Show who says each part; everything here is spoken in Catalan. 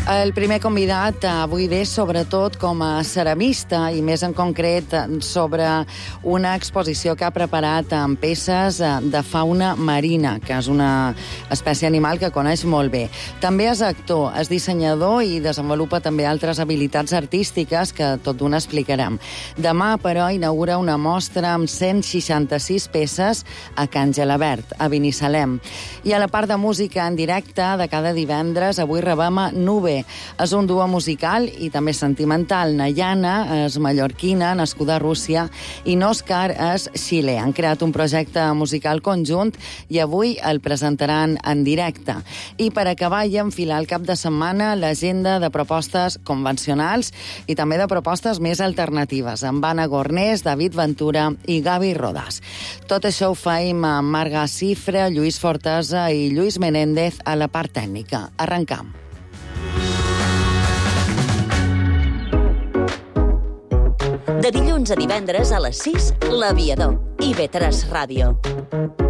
Speaker 1: El primer convidat avui ve sobretot com a ceramista i més en concret sobre una exposició que ha preparat amb peces de fauna marina, que és una espècie animal que coneix molt bé. També és actor, és dissenyador i desenvolupa també altres habilitats artístiques que tot d'una explicarem. Demà, però, inaugura una mostra amb 166 peces a Can Gelabert, a Binissalem. I a la part de música en directe de cada divendres, avui rebem a Nube. És un duo musical i també sentimental. Nayana és mallorquina, nascuda a Rússia, i Nóscar és xilè. Han creat un projecte musical conjunt i avui el presentaran en directe. I per acabar i enfilar el cap de setmana l'agenda de propostes convencionals i també de propostes més alternatives, amb Anna Gornés, David Ventura i Gavi Rodas. Tot això ho faim amb Marga Cifre, Lluís Fortesa i Lluís Menéndez a la part tècnica. Arrencam.
Speaker 2: De dilluns a divendres a les 6, L'Aviador. IB3 Ràdio.